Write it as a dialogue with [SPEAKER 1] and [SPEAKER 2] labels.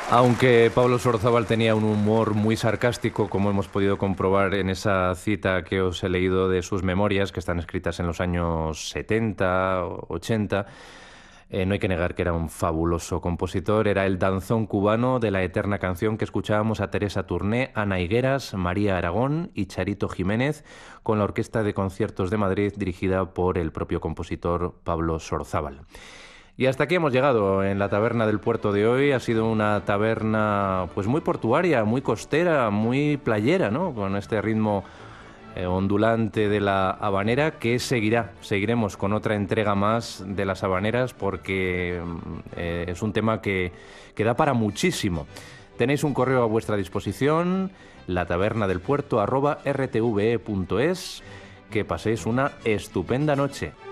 [SPEAKER 1] Aunque Pablo Sorzábal tenía un humor muy sarcástico, como hemos podido comprobar en esa cita que os he leído de sus memorias, que están escritas en los años 70, 80, no hay que negar que era un fabuloso compositor. Era el danzón cubano de la eterna canción que escuchábamos a Teresa Turné, Ana Higueras, María Aragón y Charito Jiménez, con la Orquesta de Conciertos de Madrid, dirigida por el propio compositor Pablo Sorzábal. Y hasta aquí hemos llegado en la taberna del puerto de hoy. Ha sido una taberna pues muy portuaria, muy costera, muy playera, ¿no? Con este ritmo ondulante de la habanera que seguirá. Seguiremos con otra entrega más de las habaneras porque es un tema que da para muchísimo. Tenéis un correo a vuestra disposición, latabernadelpuerto@rtve.es. Que paséis una estupenda noche.